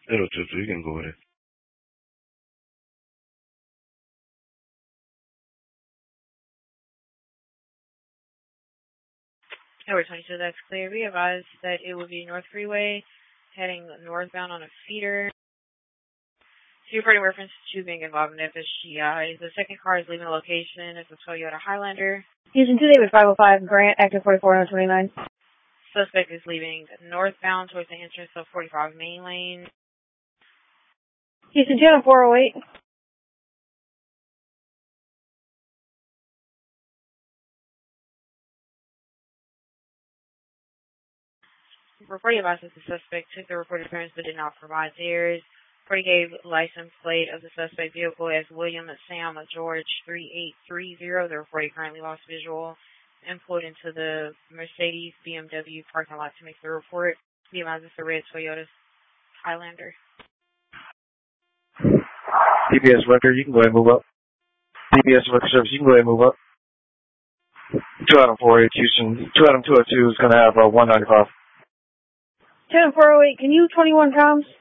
022, you can go with it. Tower 22, that's clear. We advised that it would be North Freeway, heading northbound on a feeder. So reporting reference to being involved in FSGI. The second car is leaving the location. It's a Toyota Highlander. Houston 2 with 505, Grant, active 4429. Suspect is leaving northbound towards the entrance of 45 Main Lane. Houston 2 on 408. Reporting advised that the suspect took the reported appearance but did not provide theirs. Reporting gave license plate of the suspect vehicle as William Sam George 3830. The reporting currently lost visual and pulled into the Mercedes BMW parking lot to make the report. Be advised it's the red Toyota Highlander. DBS record, you can go ahead and move up. DBS record service, you can go ahead and move up. 2 Adam 48 Houston, 2 Adam 202 is going to have 195. 2 on 408, can you 21 comms?